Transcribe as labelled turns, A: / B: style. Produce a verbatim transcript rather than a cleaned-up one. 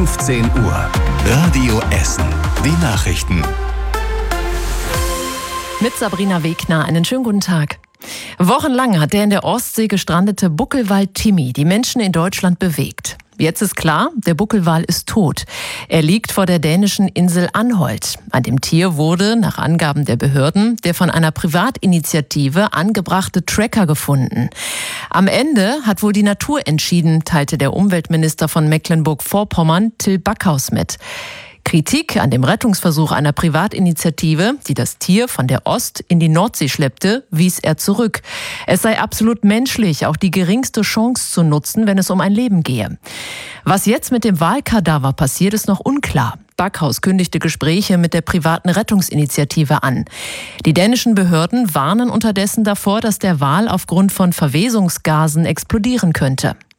A: fünfzehn Uhr. Radio Essen. Die Nachrichten.
B: Mit Sabrina Wegner. Einen schönen guten Tag. Wochenlang hat der in der Ostsee gestrandete Buckelwal Timmy die Menschen in Deutschland bewegt. Jetzt ist klar, der Buckelwal ist tot. Er liegt vor der dänischen Insel Anholt. An dem Tier wurde, nach Angaben der Behörden, der von einer Privatinitiative angebrachte Tracker gefunden. Am Ende hat wohl die Natur entschieden, teilte der Umweltminister von Mecklenburg-Vorpommern, Till Backhaus, mit. Kritik an dem Rettungsversuch einer Privatinitiative, die das Tier von der Ost in die Nordsee schleppte, wies er zurück. Es sei absolut menschlich, auch die geringste Chance zu nutzen, wenn es um ein Leben gehe. Was jetzt mit dem Walkadaver passiert, ist noch unklar. Backhaus kündigte Gespräche mit der privaten Rettungsinitiative an. Die dänischen Behörden warnen unterdessen davor, dass der Wal aufgrund von Verwesungsgasen explodieren könnte.